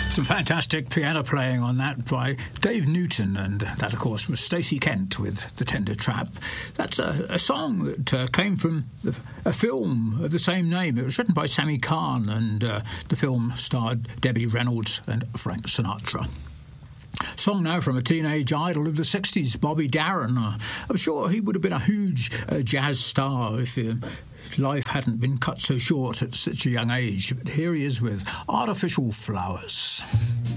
Some fantastic piano playing on that by Dave Newton, and that, of course, was Stacey Kent with The Tender Trap. That's a song that came from a film of the same name. It was written by Sammy Kahn, and the film starred Debbie Reynolds and Frank Sinatra. Song now from a teenage idol of the 60s, Bobby Darin. I'm sure he would have been a huge jazz star if life hadn't been cut so short at such a young age. But here he is with Artificial Flowers.